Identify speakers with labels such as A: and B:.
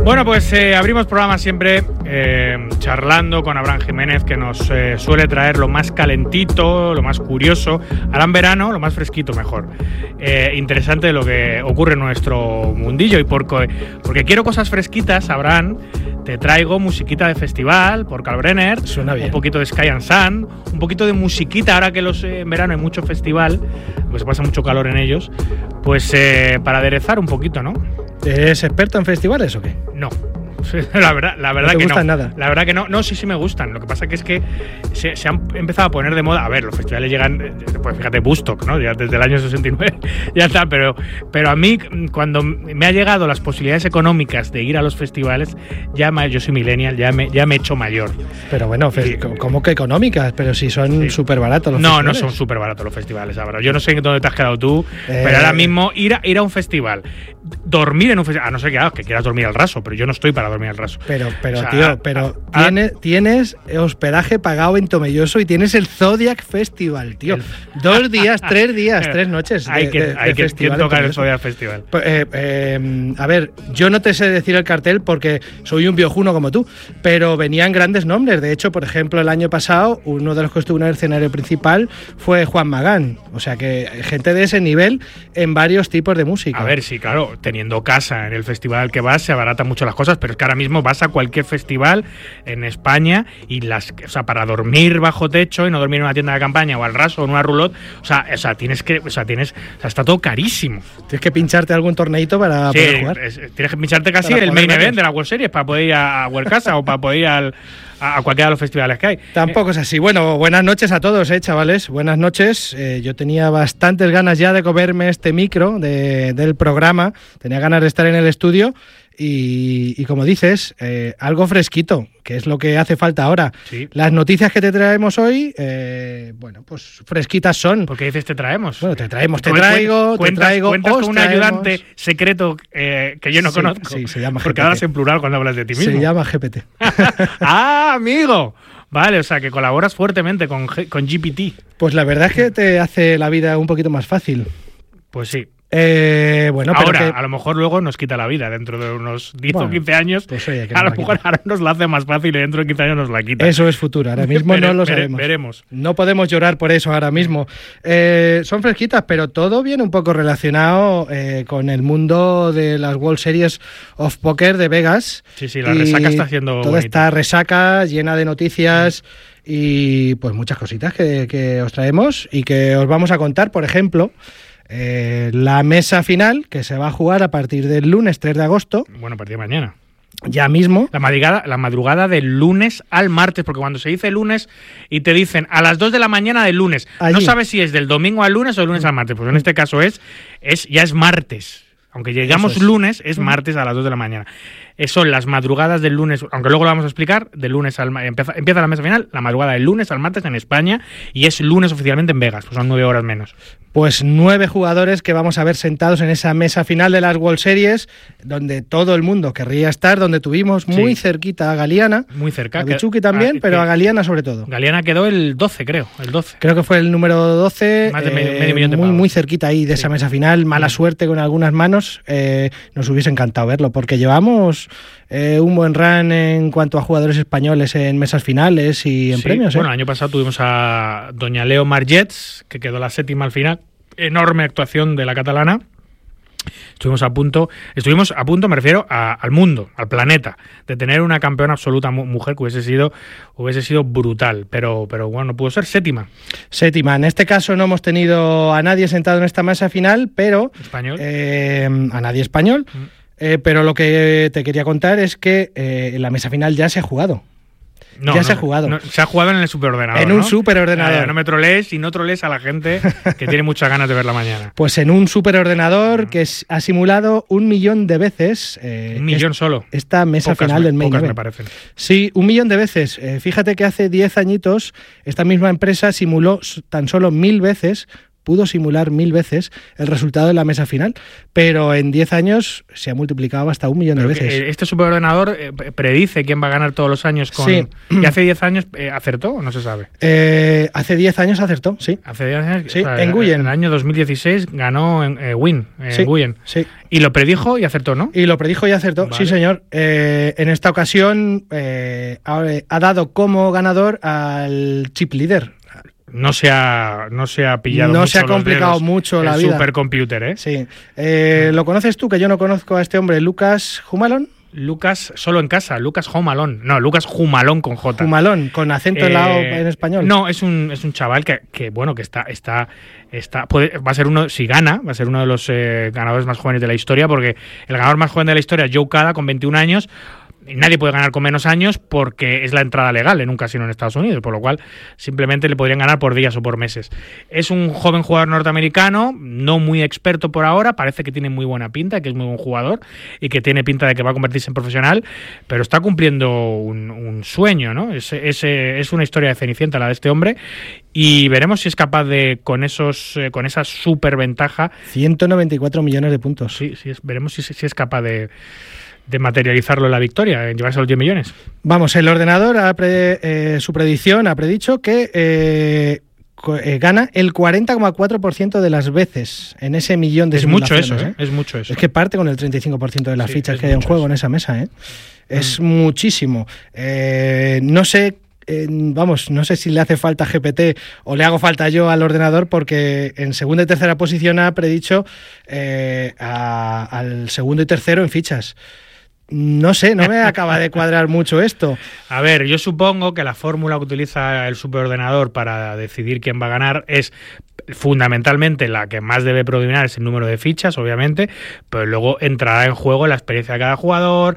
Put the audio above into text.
A: Bueno, pues abrimos programa siempre charlando con Abraham Jiménez, que nos suele traer lo más calentito, lo más curioso. Ahora en verano, lo más fresquito mejor. Interesante lo que ocurre en nuestro mundillo. Y porque quiero cosas fresquitas, Abraham, te traigo musiquita de festival por Kalkbrenner.
B: Suena bien.
A: Un poquito de Sky and Sun, un poquito de musiquita, ahora que en verano hay mucho festival, pues se pasa mucho calor en ellos, pues para aderezar un poquito, ¿no?
B: ¿Eres experto en festivales o qué?
A: No. La verdad
B: ¿No te
A: que
B: gustan
A: no.
B: nada?
A: La verdad que no. No, sí me gustan. Lo que pasa que es que se han empezado a poner de moda. A ver, los festivales llegan, pues fíjate, Woodstock, ¿no? Ya desde el año 69 ya está. Pero a mí, cuando me ha llegado las posibilidades económicas de ir a los festivales, yo soy millennial, ya me he hecho mayor.
B: Pero bueno, ¿cómo que económicas? Pero si son súper baratos los festivales.
A: No son súper baratos los festivales, ahora. Yo no sé dónde te has quedado tú, pero ahora mismo ir a un festival, dormir en un festival, a no ser que quieras dormir al raso, pero yo no estoy para dormir al raso.
B: Pero o sea, tío, tienes hospedaje pagado en Tomelloso y tienes el Zodiac Festival, tío. 2 días, 3 días, 3 noches.
A: Hay que tocar el Zodiac Festival.
B: A ver, yo no te sé decir el cartel porque soy un viejuno como tú, pero venían grandes nombres. De hecho, por ejemplo, el año pasado, uno de los que estuvo en el escenario principal fue Juan Magán. O sea que gente de ese nivel en varios tipos de música.
A: A ver, sí, claro, teniendo casa en el festival al que vas, se abaratan mucho las cosas, pero es que ahora mismo vas a cualquier festival en España y para dormir bajo techo y no dormir en una tienda de campaña o al raso o en una roulotte, está todo carísimo.
B: Tienes que pincharte algún torneito para poder jugar.
A: Tienes que pincharte casi el main event de la World Series para poder ir a World Casa o para poder ir a cualquiera de los festivales que hay.
B: Tampoco es así. Bueno, buenas noches a todos, chavales. Buenas noches. Yo tenía bastantes ganas ya de comerme este micro del programa. Tenía ganas de estar en el estudio y como dices, algo fresquito, que es lo que hace falta ahora.
A: Sí.
B: Las noticias que te traemos hoy, pues fresquitas son.
A: ¿Por qué dices te traemos?
B: Bueno, te traigo.
A: Cuentas con un ayudante secreto que yo no conozco.
B: Sí, se llama GPT.
A: Porque hablas en plural cuando hablas de ti mismo.
B: Se llama GPT.
A: ¡Ah, amigo! Vale, o sea, que colaboras fuertemente con GPT.
B: Pues la verdad es que te hace la vida un poquito más fácil.
A: Pues sí.
B: Bueno,
A: ahora,
B: pero
A: a lo mejor luego nos quita la vida dentro de unos 10 o 15 años.
B: Pues oye,
A: a lo mejor ahora nos la hace más fácil y dentro de 15 años nos la quita.
B: Eso es futuro, ahora mismo no lo sabemos.
A: Veremos.
B: No podemos llorar por eso ahora mismo. Son fresquitas, pero todo viene un poco relacionado con el mundo de las World Series of Poker de Vegas.
A: Sí, la resaca está haciendo
B: toda esta resaca llena de noticias y pues muchas cositas que os traemos y que os vamos a contar. Por ejemplo, la mesa final, que se va a jugar a partir del lunes 3 de agosto.
A: Bueno, a partir de mañana.
B: Ya mismo.
A: La madrugada del lunes al martes, porque cuando se dice lunes y te dicen a las 2 de la mañana del lunes, allí no sabes si es del domingo al lunes o del lunes al martes. Pues en este caso ya es martes. Aunque llegamos lunes, es martes a las 2 de la mañana. Son las madrugadas del lunes, aunque luego lo vamos a explicar, del lunes empieza la mesa final, la madrugada del lunes al martes en España, y es lunes oficialmente en Vegas, pues son 9 horas menos.
B: Pues 9 jugadores que vamos a ver sentados en esa mesa final de las World Series, donde todo el mundo querría estar, donde tuvimos muy cerquita a Galiana.
A: Muy cerca.
B: A Bichuki también, pero a Galiana sobre todo.
A: Galiana quedó el 12, creo. El 12.
B: Creo que fue el número 12.
A: Más de medio millón de pavos.
B: Muy cerquita ahí de esa mesa final. Mala suerte con algunas manos. Nos hubiese encantado verlo, porque llevamos un buen run en cuanto a jugadores españoles en mesas finales y en premios.
A: Bueno, el año pasado tuvimos a doña Leo Margets, que quedó la 7ª al final. Enorme actuación de la catalana. Estuvimos a punto, me refiero al mundo, al planeta, de tener una campeona absoluta mujer que hubiese sido brutal, pero bueno, no pudo ser. 7ª.
B: En este caso no hemos tenido a nadie sentado en esta mesa final, pero
A: español.
B: A nadie español. Pero lo que te quería contar es que en la mesa final ya se ha jugado. Se ha jugado.
A: Se ha jugado en el superordenador.
B: En un superordenador.
A: No me trolees y no trolees a la gente que tiene muchas ganas de verla mañana.
B: Pues en un superordenador que ha simulado 1 millón de veces.
A: 1 millón solo.
B: Esta mesa final del main event.
A: Me parecen.
B: Sí, 1 millón de veces. Fíjate que hace 10 añitos esta misma empresa simuló tan solo 1000 veces pudo simular 1000 veces el resultado de la mesa final, pero en 10 años se ha multiplicado hasta 1 millón de veces.
A: ¿Este superordenador predice quién va a ganar todos los años?
B: Sí.
A: ¿Y hace 10 años acertó o no se sabe?
B: Hace 10 años acertó, sí.
A: Hace 10 años,
B: sí, en Guyen.
A: En el año 2016 ganó en Win, en Guyen.
B: Sí.
A: Y lo predijo y acertó, ¿no?
B: Y lo predijo y acertó, vale. Sí señor. En esta ocasión ha dado como ganador al chip líder.
A: No se ha pillado
B: no
A: mucho.
B: No se ha complicado mucho la vida.
A: El supercomputer, ¿eh?
B: Sí. ¿Lo conoces tú? Que yo no conozco a este hombre, Lucas Humalón.
A: Lucas solo en casa, Lucas Home Alone. No, Lucas Humalón con J.
B: Humalón, con acento en la O en español.
A: No, es un chaval que bueno, que va a ser uno, si gana, va a ser uno de los ganadores más jóvenes de la historia, porque el ganador más joven de la historia, Joe Cada, con 21 años, nadie puede ganar con menos años porque es la entrada legal en un casino en Estados Unidos, por lo cual simplemente le podrían ganar por días o por meses. Es un joven jugador norteamericano, no muy experto por ahora, parece que tiene muy buena pinta, que es muy buen jugador y que tiene pinta de que va a convertirse en profesional, pero está cumpliendo un sueño, ¿no? Es una historia de Cenicienta la de este hombre y veremos si es capaz de, con esa superventaja...
B: 194 millones de puntos.
A: Sí, veremos si es capaz de materializarlo en la victoria, en llevarse los 10 millones.
B: Vamos, el ordenador, su predicción ha predicho que gana el 40,4% de las veces en ese millón de simulaciones.
A: Es mucho eso, ¿eh? Es mucho eso.
B: Es que parte con el 35% de las fichas que hay en juego en esa mesa, ¿eh? Es muchísimo. No sé... no sé si le hace falta GPT o le hago falta yo al ordenador, porque en segunda y tercera posición ha predicho al segundo y tercero en fichas. No sé, no me acaba de cuadrar mucho esto.
A: A ver, yo supongo que la fórmula que utiliza el superordenador para decidir quién va a ganar es fundamentalmente la que más debe predominar, es el número de fichas, obviamente, pero luego entrará en juego la experiencia de cada jugador,